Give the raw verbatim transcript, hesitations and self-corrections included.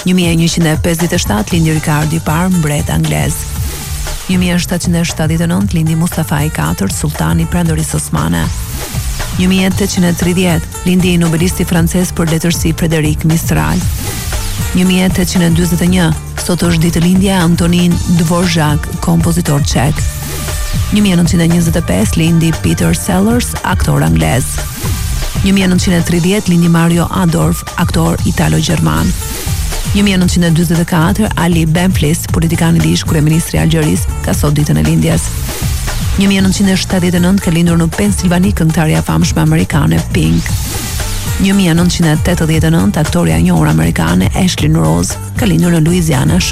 një mijë e njëqind e pesëdhjetë e shtatë lindi Ricardo i parë, mbret anglez. një mijë e shtatëqind e shtatëdhjetë e nëntë lindi Mustafa i katërt, sultani i Perandorisë Osmane. një mijë e tetëqind e tridhjetë lindi nobelisti francez për letërsi Frédéric Mistral. një mijë e tetëqind e dymbëdhjetë e një sot është ditëlindja e Antonin Dvorak, kompozitor çek. një mijë e nëntëqind e njëzet e pesë lindi Peter Sellers, aktor anglez. një mijë e nëntëqind e tridhjetë lindi Mario Adorf, aktor italo-gjerman. një mijë e nëntëqind e dymbëdhjetë e katër Ali Benflis, politikan i ish kryeministri i Algjerisë, ka sot ditën e lindjes. një mijë e nëntëqind e shtatëdhjetë e nëntë ka lindur në Pensilvani këngëtarja e famshme amerikane Pink. një mijë e nëntëqind e tetëdhjetë e nëntë aktoria e njohur amerikane Ashley Rose ka lindur në Louisiana,